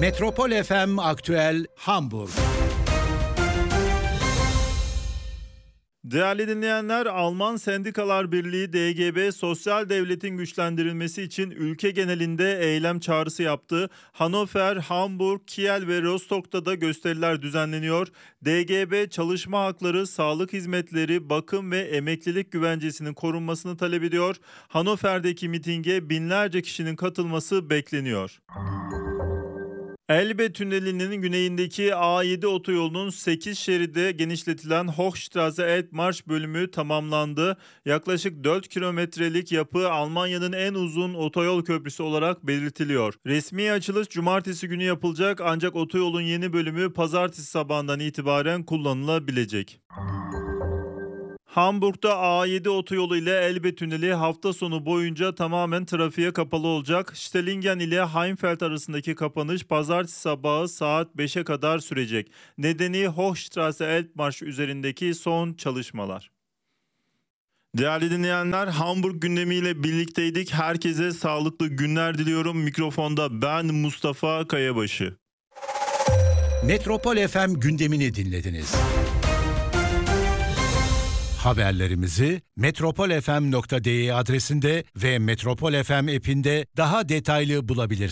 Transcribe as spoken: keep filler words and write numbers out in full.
Metropol F M Aktüel Hamburg. Değerli dinleyenler, Alman Sendikalar Birliği D G B sosyal devletin güçlendirilmesi için ülke genelinde eylem çağrısı yaptı. Hannover, Hamburg, Kiel ve Rostock'ta da gösteriler düzenleniyor. D G B çalışma hakları, sağlık hizmetleri, bakım ve emeklilik güvencesinin korunmasını talep ediyor. Hannover'deki mitinge binlerce kişinin katılması bekleniyor. Elbe Tüneli'nin güneyindeki A yedi otoyolunun sekiz şeride genişletilen Hochstraße-Elbmarsch bölümü tamamlandı. Yaklaşık dört kilometrelik yapı Almanya'nın en uzun otoyol köprüsü olarak belirtiliyor. Resmi açılış cumartesi günü yapılacak, ancak otoyolun yeni bölümü pazartesi sabahından itibaren kullanılabilecek. Hamburg'da A yedi otoyolu ile Elbe Tüneli hafta sonu boyunca tamamen trafiğe kapalı olacak. Stillingen ile Heimfeld arasındaki kapanış pazartesi sabahı saat beşe kadar sürecek. Nedeni Hochstraße-Elbmarsch üzerindeki son çalışmalar. Değerli dinleyenler, Hamburg gündemiyle birlikteydik. Herkese sağlıklı günler diliyorum. Mikrofonda ben Mustafa Kayabaşı. Metropol F M gündemini dinlediniz. Haberlerimizi metropol f m nokta d e adresinde ve Metropol F M app'inde daha detaylı bulabilirsiniz.